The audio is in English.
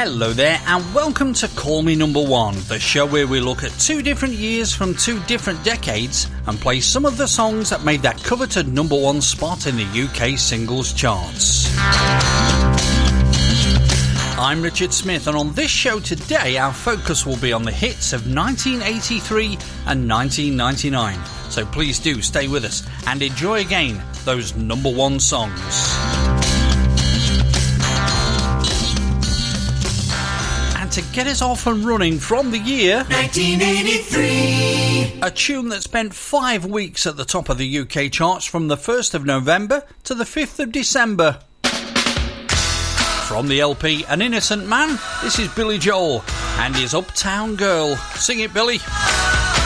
Hello there and welcome to Call Me Number One, the show where we look at 2 different years from 2 different decades and play some of the songs that made that coveted number 1 spot in the UK singles charts. I'm Richard Smith, and on this show today our focus will be on the hits of 1983 and 1999. So please do stay with us and enjoy again those number 1 songs. To get us off and running from the year 1983, a tune that spent 5 weeks at the top of the UK charts from the 1st of November to the 5th of December. From the LP An Innocent Man, this is Billy Joel and his Uptown Girl. Sing it, Billy.